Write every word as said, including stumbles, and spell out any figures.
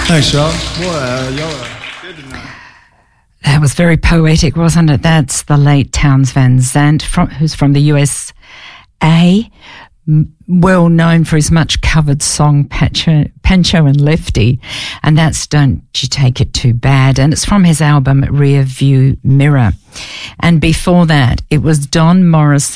Thanks, Charles. Boy, uh, y'all are good tonight. That was very poetic, wasn't it? That's the late Townes Van Zandt, from, who's from the U S A, m- well known for his much covered song Pancho, Pancho and Lefty, and that's Don't You Take It Too Bad, and it's from his album Rear View Mirror. And before that, it was Don Morris